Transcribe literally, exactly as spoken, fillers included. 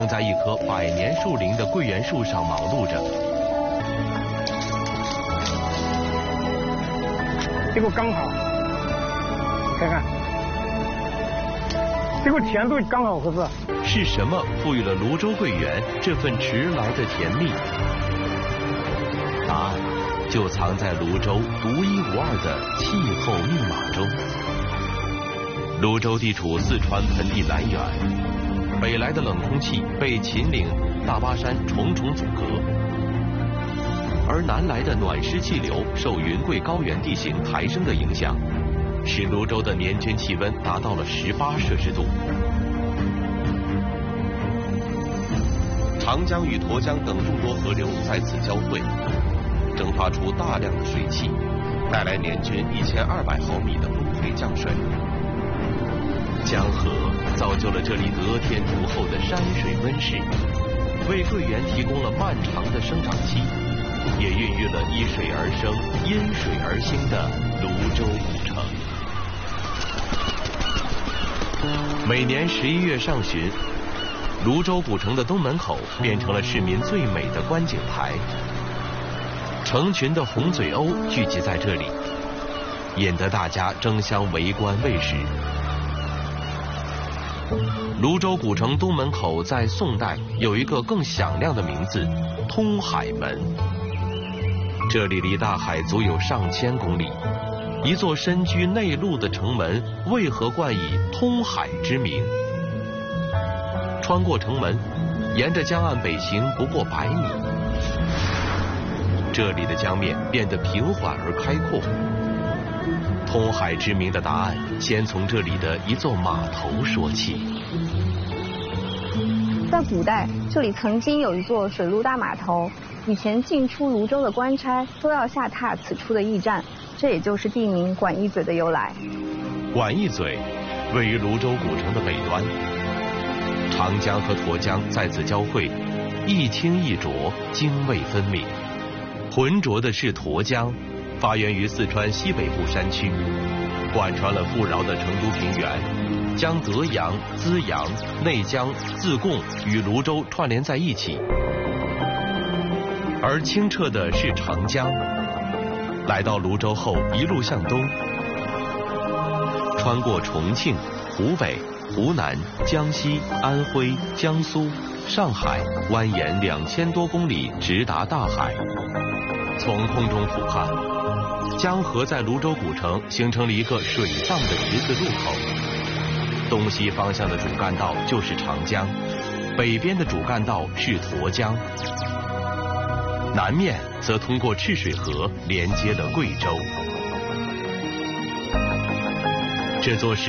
正在一棵百年树龄的桂圆树上忙碌着。 这个刚好，看看，这个甜度刚好合适。 是什么赋予了泸州桂圆这份迟来的甜蜜？答案就藏在泸州独一无二的气候密码中。泸州地处四川盆地南缘，北来的冷空气被秦岭、大巴山重重阻隔，而南来的暖湿气流受云贵高原地形抬升的影响，使泸州的年均气温达到了十八摄氏度。长江与沱江等众多河流在此交汇，蒸发出大量的水汽，带来年均一千二百毫米的崩溃降水。江河造就了这里得天独厚的山水温室，为桂圆提供了漫长的生长期，也孕育了依水而生、因水而兴的泸州古城。每年十一月上旬，泸州古城的东门口变成了市民最美的观景台，成群的红嘴鸥聚集在这里，引得大家争相围观喂食。泸州古城东门口在宋代有一个更响亮的名字——通海门。这里离大海足有上千公里，一座身居内陆的城门为何冠以通海之名？穿过城门，沿着江岸北行不过百米，这里的江面变得平缓而开阔。通海之名的答案，先从这里的一座码头说起。 在古代，这里曾经有一座水陆大码头，以前进出泸州的官差都要下榻此处的驿站，这也就是地名管驿嘴的由来。 管驿嘴位于泸州古城的北端，长江和沱江在此交汇，一清一浊，泾渭分明。浑浊的是沱江，发源于四川西北部山区，贯穿了富饶的成都平原，将德阳、资阳、内江、自贡与泸州串联在一起。而清澈的是长江，来到泸州后一路向东，穿过重庆、湖北、湖南、江西、安徽、江苏、上海，蜿蜒两千多公里，直达大海。从空中俯瞰，江河在泸州古城形成了一个水上的十字路口。东西方向的主干道就是长江，北边的主干道是沱江，南面则通过赤水河连接了贵州。这座是